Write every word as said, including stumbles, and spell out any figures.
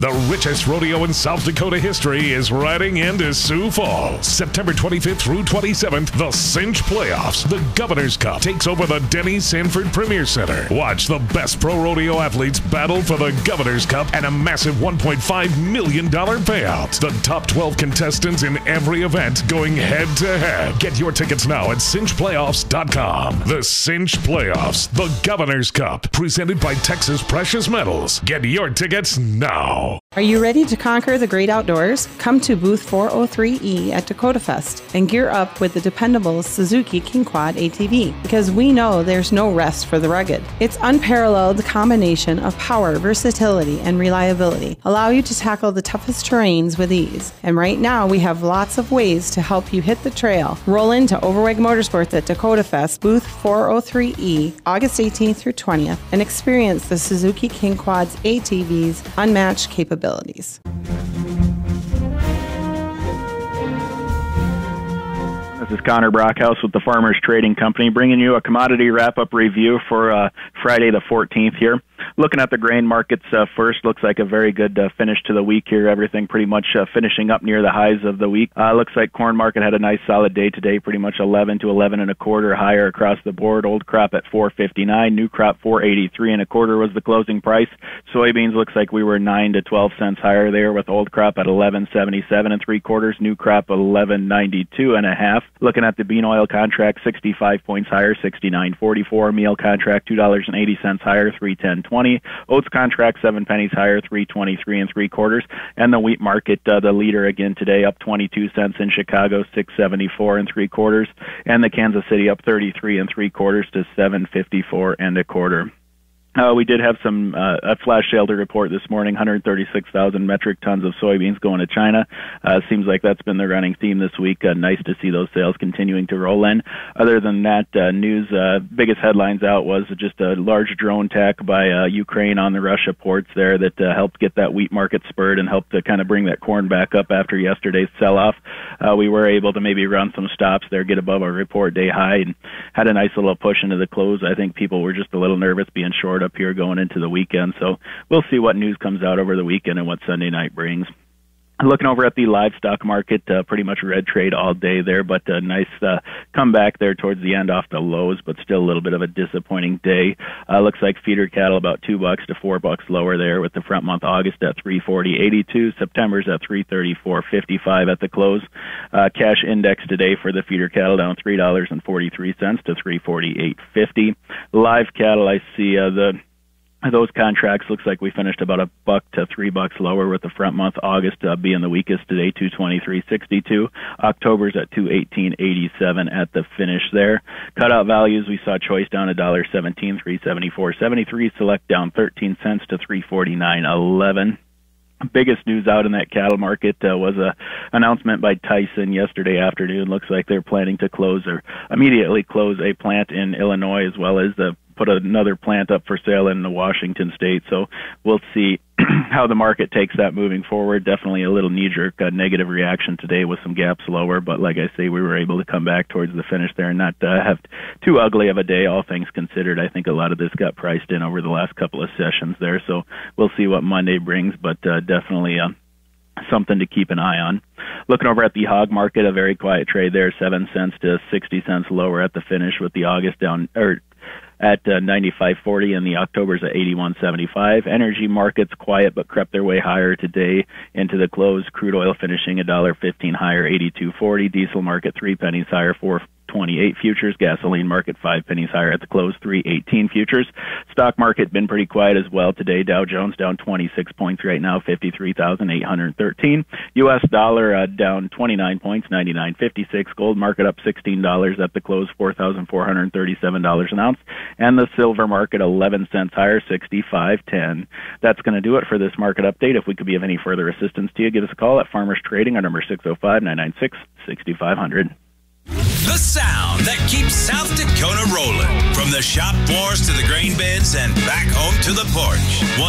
The richest rodeo in South Dakota history is riding into Sioux Falls. September twenty-fifth through twenty-seventh, the Cinch Playoffs. The Governor's Cup takes over the Denny Sanford Premier Center. Watch the best pro rodeo athletes battle for the Governor's Cup and a massive one point five million dollars payout. The top twelve contestants in every event going head to head. Get your tickets now at cinch playoffs dot com. The Cinch Playoffs, the Governor's Cup, presented by Texas Precious Metals. Get your tickets now. Are you ready to conquer the great outdoors? Come to booth four oh three E at Dakota Fest and gear up with the dependable Suzuki King Quad A T V, because we know there's no rest for the rugged. Its unparalleled combination of power, versatility, and reliability allow you to tackle the toughest terrains with ease. And right now we have lots of ways to help you hit the trail. Roll into Overweg Motorsports at Dakota Fest, booth four oh three E, August eighteenth through twentieth, and experience the Suzuki King Quad's A T V's unmatched capabilities. This is Connor Brockhouse with the Farmers Trading Company, bringing you a commodity wrap-up review for uh, Friday the fourteenth here. Looking at the grain markets uh, first, looks like a very good uh, finish to the week here. Everything pretty much uh, finishing up near the highs of the week. Uh, looks like corn market had a nice solid day today, pretty much eleven to eleven and a quarter higher across the board. Old crop at four fifty-nine, new crop four eighty-three and a quarter was the closing price. Soybeans looks like we were nine to twelve cents higher there, with old crop at eleven seventy-seven and three quarters, new crop eleven ninety-two and a half. Looking at the bean oil contract, sixty-five points higher, sixty-nine forty-four. Meal contract, two dollars and eighty cents higher, three ten twenty. Oats contract, seven pennies higher, three twenty-three and three quarters. And the wheat market, uh, the leader again today, up twenty-two cents in Chicago, six seventy-four and three quarters. And the Kansas City up thirty-three and three quarters to seven fifty-four and a quarter. Uh, we did have some uh, a flash sale to report this morning, one hundred thirty-six thousand metric tons of soybeans going to China. Uh, seems like that's been the running theme this week. Uh, nice to see those sales continuing to roll in. Other than that, uh, news, uh, biggest headlines out was just a large drone attack by uh, Ukraine on the Russia ports there that uh, helped get that wheat market spurred and helped to kind of bring that corn back up after yesterday's sell-off. Uh, we were able to maybe run some stops there, get above our report day high, and had a nice little push into the close. I think people were just a little nervous being short up here going into the weekend, so we'll see what news comes out over the weekend and what Sunday night brings. Looking over at the livestock market, uh, pretty much red trade all day there, but a nice uh, comeback there towards the end off the lows, but still a little bit of a disappointing day. Uh, looks like feeder cattle about two bucks to four bucks lower there, with the front month August at three forty eighty-two, September's at three thirty-four fifty-five at the close. Uh, cash index today for the feeder cattle down three dollars and forty-three cents to three forty-eight fifty. Live cattle, I see uh, the Those contracts looks like we finished about a buck to three bucks lower, with the front month August uh, being the weakest today, two twenty-three sixty-two. October's at two eighteen eighty-seven at the finish there. Cutout values, we saw choice down a dollar seventeen, three seventy-four seventy-three. Select down thirteen cents to three forty-nine eleven. Biggest news out in that cattle market uh, was a announcement by Tyson yesterday afternoon. Looks like they're planning to close or immediately close a plant in Illinois, as well as the put another plant up for sale in the Washington state. So we'll see how the market takes that moving forward. Definitely a little knee-jerk uh, negative reaction today with some gaps lower, but like I say, we were able to come back towards the finish there and not uh, have too ugly of a day, all things considered. I think a lot of this got priced in over the last couple of sessions there, so we'll see what Monday brings, but uh, definitely uh, something to keep an eye on. Looking over at the hog market, a very quiet trade there, seven cents to sixty cents lower at the finish, with the August down, or at uh, ninety-five forty, and the October's at eighty-one seventy-five. Energy markets quiet but crept their way higher today into the close. Crude oil finishing a dollar fifteen higher, eighty-two forty. Diesel market three pennies higher, four twenty-eight futures. Gasoline market five pennies higher at the close, three eighteen futures. Stock market been pretty quiet as well today. Dow Jones down twenty-six points right now, fifty-three thousand eight hundred thirteen. U S dollar uh, down twenty-nine points, ninety-nine fifty-six. Gold market up sixteen dollars at the close, four thousand four hundred thirty-seven dollars an ounce. And the silver market eleven cents higher, sixty-five ten. That's going to do it for this market update. If we could be of any further assistance to you, give us a call at Farmers Trading. Our number six oh five, nine nine six, six five zero zero. The sound that keeps South Dakota rolling. From the shop floors to the grain bins and back home to the porch.